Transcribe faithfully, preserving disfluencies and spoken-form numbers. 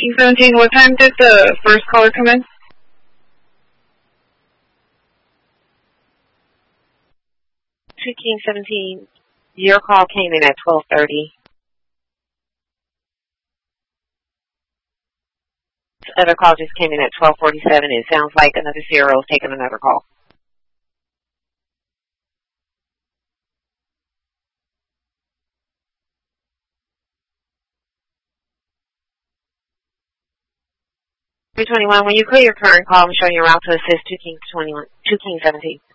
King seventeen, what time did the first caller come in? two King seventeen, your call came in at twelve thirty. This other call just came in at twelve forty-seven. It sounds like another zero is taking another call. three twenty-one, when you clear your current call, I'm showing your route to assist two King twenty-one, two King seventeen.